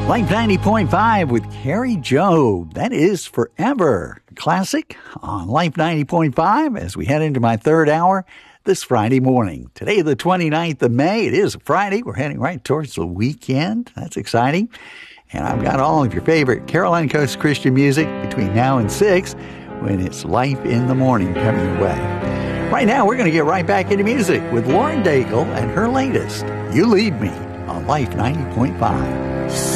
Life 90.5 with Carrie Joe. That is Forever. Classic on Life 90.5 as we head into my third hour this Friday morning. Today, the 29th of May. It is a Friday. We're heading right towards the weekend. That's exciting. And I've got all of your favorite Carolina Coast Christian music between now and 6 when it's Life in the Morning coming your way. Right now, we're going to get right back into music with Lauren Daigle and her latest, You Lead Me, on Life 90.5.